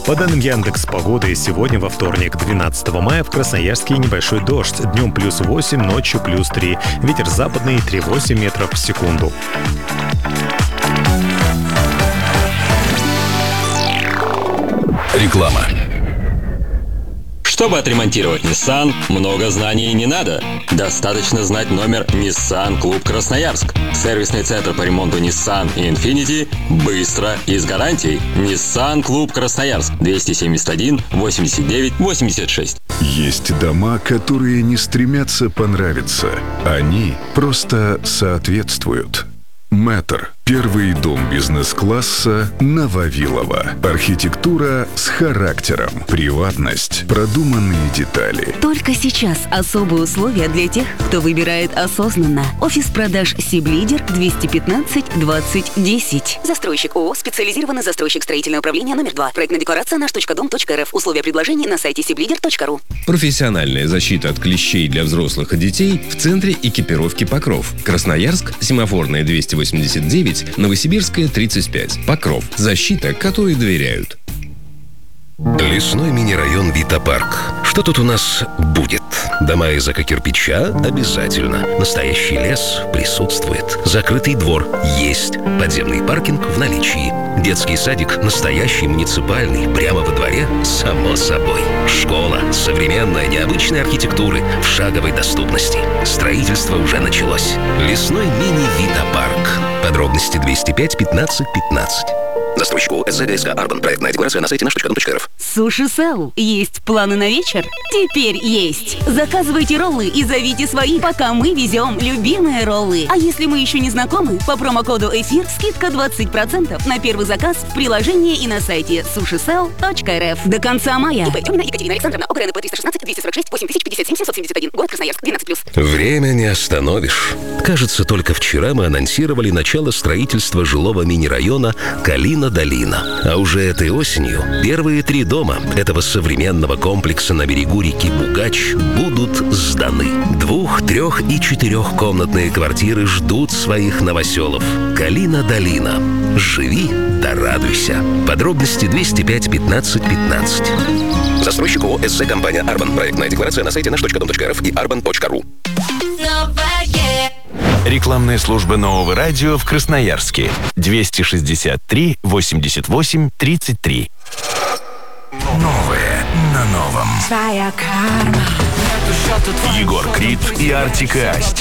По данным Яндекс.Погоды, сегодня во вторник, 12 мая, в Красноярске небольшой дождь. Днем плюс 8, ночью плюс 3. Ветер западный 3,8 метров в секунду. Реклама. Чтобы отремонтировать Nissan, много знаний не надо. Достаточно знать номер Nissan Клуб Красноярск. Сервисный центр по ремонту Nissan и Infiniti быстро и с гарантией. Nissan Клуб Красноярск. 271 89 86. Есть дома, которые не стремятся понравиться. Они просто соответствуют. Мэтр. Первый дом бизнес-класса на Вавилова. Архитектура с характером. Приватность. Продуманные детали. Только сейчас особые условия для тех, кто выбирает осознанно. Офис продаж Сиблидер 215 20 10. Застройщик ООО «Специализированный застройщик строительного управления номер 2». Проектная декларация наш.дом.рф. Условия предложений на сайте siblider.ru. Профессиональная защита от клещей для взрослых и детей в центре экипировки «Покров». Красноярск, семафорная 289, Новосибирская 35. Покров. Защита, которой доверяют. Лесной мини-район Вита-парк. Что тут у нас будет? Дома из эко-кирпича? Обязательно. Настоящий лес присутствует. Закрытый двор есть. Подземный паркинг в наличии. Детский садик настоящий, муниципальный, прямо во дворе, само собой. Школа современной, необычной архитектуры в шаговой доступности. Строительство уже началось. Лесной мини-Вита-парк. Подробности 205 15 15. Застройщику СЗГСК Арбан. Проектная декларация на сайте наш.дом.рф. Суши Сел. Есть планы на вечер? Теперь есть. Заказывайте роллы и зовите свои, пока мы везем любимые роллы. А если мы еще не знакомы, по промокоду «Эфир» скидка 20% на первый заказ в приложении и на сайте sushicell.rf. До конца мая. ИП Тёмина Екатерина Александровна. ОГРНП 316 246 8057 771. Город Красноярск. 12+. Время не остановишь. Кажется, только вчера мы анонсировали начало строительства жилого мини-района Калина-Долина. А уже этой осенью первые 3 дома этого современного комплекса на берегу реки Бугач будут сданы. 2-, 3- и 4-комнатные квартиры ждут своих новоселов. Калина-Долина. Живи да радуйся. Подробности 205 15 15. Застройщик ООО «СЗ компания Арбан». Проектная декларация на сайте наш.дом.рф и arban.ru. Рекламная служба нового радио в Красноярске. 263 88 33. Новое на новом. Егор Крид и Артик и Асти.